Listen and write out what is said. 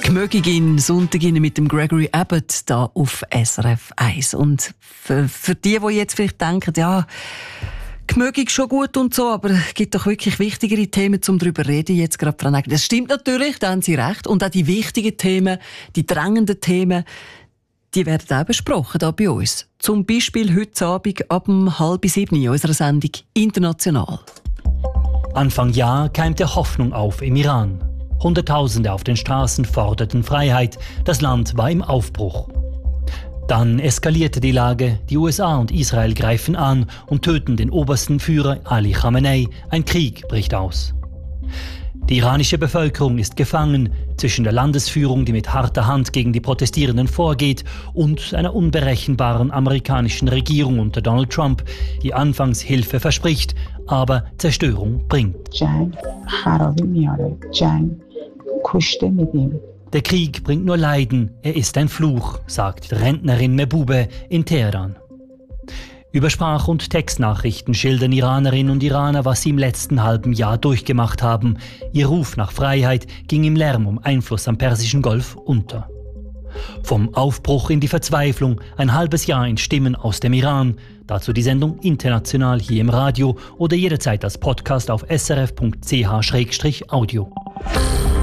Gmögigin, Sonntagin mit dem Gregory Abbott da auf SRF 1. Und für die jetzt vielleicht denken, ja, Gmögig schon gut und so, aber es gibt doch wirklich wichtigere Themen, um darüber zu reden, jetzt gerade Frau Nägeli. Das stimmt natürlich, da haben Sie recht. Und auch die wichtigen Themen, die drängenden Themen, die werden auch besprochen hier bei uns. Zum Beispiel heute Abend ab 6:30 in unserer Sendung «International». Anfang Jahr keimte Hoffnung auf im Iran. Hunderttausende auf den Straßen forderten Freiheit. Das Land war im Aufbruch. Dann eskalierte die Lage. Die USA und Israel greifen an und töten den obersten Führer Ali Khamenei. Ein Krieg bricht aus. Die iranische Bevölkerung ist gefangen zwischen der Landesführung, die mit harter Hand gegen die Protestierenden vorgeht, und einer unberechenbaren amerikanischen Regierung unter Donald Trump, die anfangs Hilfe verspricht, aber Zerstörung bringt. Der Krieg bringt nur Leiden, er ist ein Fluch, sagt Rentnerin Mehbube in Teheran. Über Sprach- und Textnachrichten schildern Iranerinnen und Iraner, was sie im letzten halben Jahr durchgemacht haben. Ihr Ruf nach Freiheit ging im Lärm um Einfluss am Persischen Golf unter. Vom Aufbruch in die Verzweiflung, ein halbes Jahr in Stimmen aus dem Iran. Dazu die Sendung International hier im Radio oder jederzeit als Podcast auf srf.ch/audio.